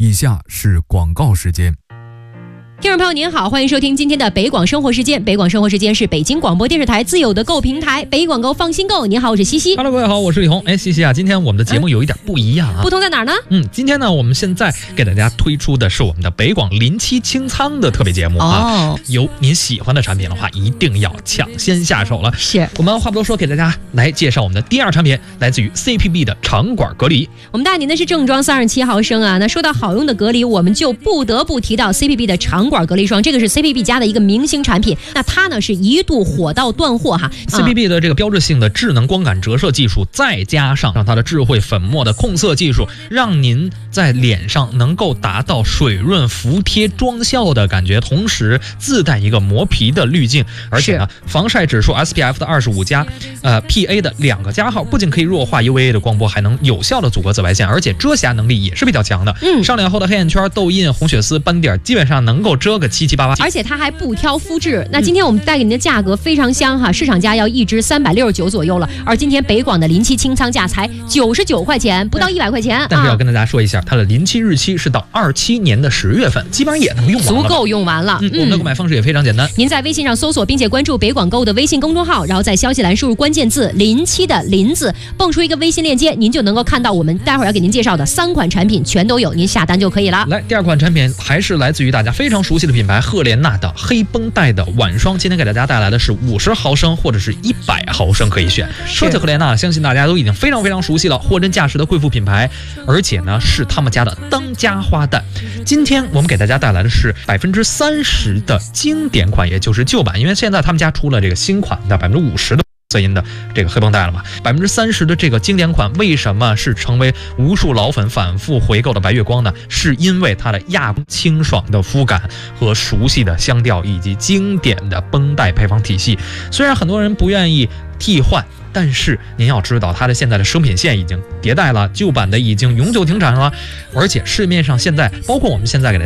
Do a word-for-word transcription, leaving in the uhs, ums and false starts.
以下是广告时间。 听众朋友您好，欢迎收听今天的北广生活时间。北广生活时间是北京广播电视台自有的购平台，北广购放心购。您好，我是西西。 Hello， 各位好，我是李红。哎，西西啊，今天我们的节目有一点不一样啊。 不同在哪儿呢？ 嗯，今天呢，我们现在给大家推出的是我们的北广临期清仓的特别节目啊。 哦， 有您喜欢的产品的话，一定要抢先下手了。 是我们话不多说，给大家来介绍我们的第二产品，来自于 C P B 的肠管隔离。 我们带您的是正装三十七毫升啊。那说到好用的隔离，我们就不得不提到 C P B 的肠管隔离霜，这个是 C P B 家的一个明星产品。那它呢是一度火到断货哈。 C P B 的这个标志性的智能光感折射技术，再加上让它的智慧粉末的控色技术，让您在脸上能够达到水润服帖妆效的感觉，同时自带一个磨皮的滤镜，而且呢防晒指数 S P F 的二十五加，呃 P A 的两个加号，不仅可以弱化 U V A 的光波，还能有效的阻隔紫外线，而且遮瑕能力也是比较强的。 嗯， 上脸后的黑眼圈、痘印、红血丝、斑点，基本上能够遮个七七八八。 而且它还不挑肤质。那今天我们带给您的价格非常香哈，市场价要一支三百六十九左右了，而今天北广的临期清仓价才九十九块钱，不到一百块钱。 但是要跟大家说一下，它的临期日期是到二七年的十月份，基本上也能用完了， 足够用完了。 嗯，我们的购买方式也非常简单， 您在微信上搜索并且关注北广购物的微信公众号，然后在消息栏输入关键字临期的临字，蹦出一个微信链接，您就能够看到我们待会儿要给您介绍的三款产品全都有，您下单就可以了。 来，第二款产品还是来自于大家非常熟悉的品牌赫莲娜的黑绷带的晚霜，今天给大家带来的是五十毫升或者是一百毫升可以选。说起赫莲娜，相信大家都已经非常非常熟悉了，货真价实的贵妇品牌，而且呢是他们家的当家花旦。今天我们给大家带来的是百分之三十的经典款，也就是旧版，因为现在他们家出了这个新款的百分之五十的色音的这个黑绷带了嘛，百分之三十的这个经典款，为什么是成为无数老粉反复回购的白月光呢？是因为它的亚清爽的肤感和熟悉的香调，以及经典的绷带配方体系。虽然很多人不愿意替换，但是您要知道，它的现在的生品线已经迭代了，旧版的已经永久停产了，而且市面上现在包括我们现在给大家